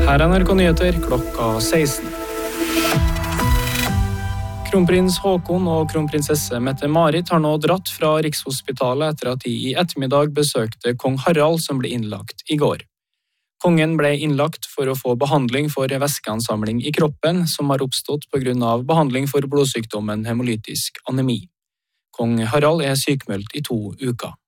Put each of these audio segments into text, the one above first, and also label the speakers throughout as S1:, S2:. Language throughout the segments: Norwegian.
S1: Her er NRK Nyheter klokka 16. Kronprins Haakon og kronprinsesse Mette-Marit har nå dratt fra Rikshospitalet etter at de i ettermiddag besøkte kong Harald som ble innlagt i går. Kongen ble innlagt for å få behandling for væskeansamling i kroppen som har oppstått på grunn av behandling for blodsykdommen hemolytisk anemi. Kong Harald er sykmeldt i 2 uker.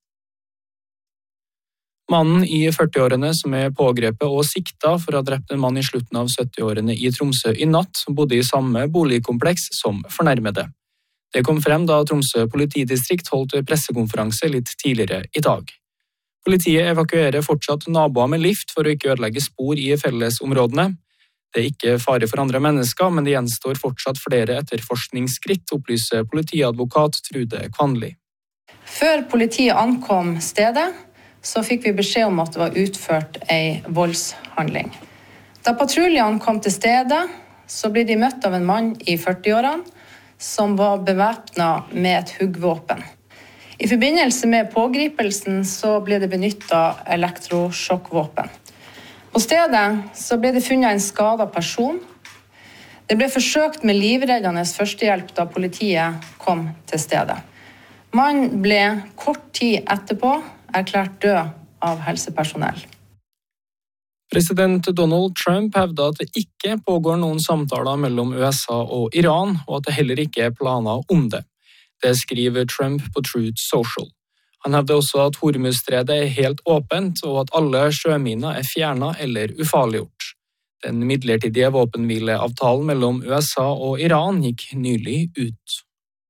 S1: Mannen i 40-årene som er pågrepet og sikta for å ha drept en mann i slutten av 70-årene i Tromsø i natt, bodde i samme boligkompleks som fornærmede. Det kom frem da Tromsø politidistrikt holdt pressekonferanse litt tidligere i dag. Politiet evakuerer fortsatt naboer med lift for å ikke ødelegge spor i fellesområdene. Det er ikke fare for andre mennesker, men det gjenstår fortsatt flere etterforskningsskritt, opplyser politiadvokat Trude Kvanli.
S2: Før politiet ankom stedet, så fikk vi beskjed om at det var utført en voldshandling. Da patruljene kom til stedet, så ble de møtt av en mann i 40-årene som var bevæpnet med et huggvåpen. I forbindelse med pågripelsen så ble det benyttet elektrosjokkvåpen. På stedet så ble det funnet en skadet person. Det ble forsøkt med livreddende førstehjelp da politiet kom til stedet. Mannen ble kort tid etterpå erklært død av helsepersonell.
S1: President Donald Trump hevder at det ikke pågår noen samtaler mellom USA og Iran, og at det heller ikke er planer om det. Det skriver Trump på Truth Social. Han hevder også at Hormuzstredet er helt åpent, og at alle sjøminer er fjernet eller ufarliggjort. Den midlertidige våpenhvileavtalen mellom USA og Iran gikk nylig ut.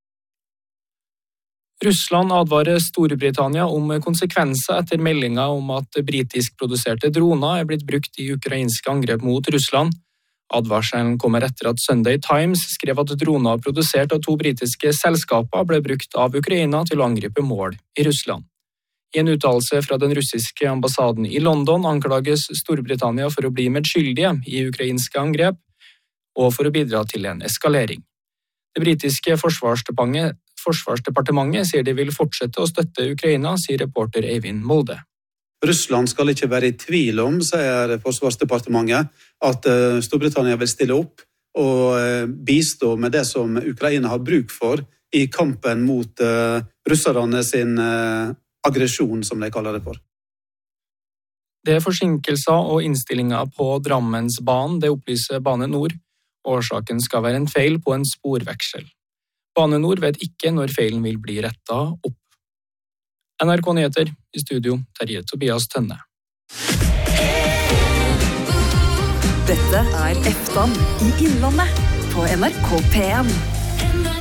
S1: Russland advarer Storbritannia om konsekvenser etter meldinger om at britisk-produserte droner er blitt brukt i ukrainske angrep mot Russland. Advarselen kommer etter at Sunday Times skrev at droner produsert av 2 britiske selskaper ble brukt av Ukraina til å angripe mål i Russland. I en uttalelse fra den russiske ambassaden i London anklages Storbritannia for å bli medskyldige i ukrainske angrep og for å bidra til en eskalering. Det britiske Forsvarsdepartementet sier de vil fortsette å støtte Ukraina, sier reporter Eivind Molde.
S3: Russland skal ikke være i tvil om, sier Forsvarsdepartementet, at Storbritannia vil stille opp og bistå med det som Ukraina har bruk for i kampen mot russerne sin aggresjon, som de kaller det for.
S1: Det er forsinkelser og innstillinger på Drammensbanen, det opplyser Bane Nor. Årsaken skal være en feil på en sporveksel. Bane Nor vet ikke når feilen vil bli rettet opp. NRK Nyheter, i studio, Terje Tobias Tønne.
S4: Dette er Eftan i Innlandet på NRK P1.